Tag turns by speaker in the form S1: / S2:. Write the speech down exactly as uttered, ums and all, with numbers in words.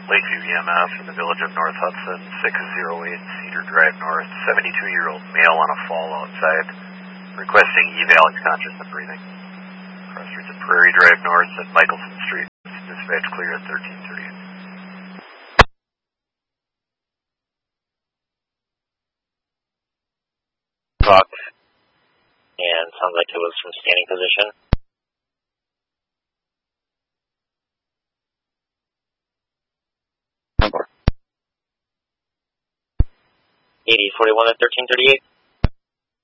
S1: Lakeview E M S in the village of North Hudson, six oh eight Cedar Drive North, seventy-two-year-old male on a fall outside, requesting eval, he's conscious and breathing. Cross streets of Prairie Drive North at Michelson Street, dispatch clear at thirteen thirty.
S2: Talk, and sounds like it was from standing position. eighty forty-one at thirteen thirty-eight.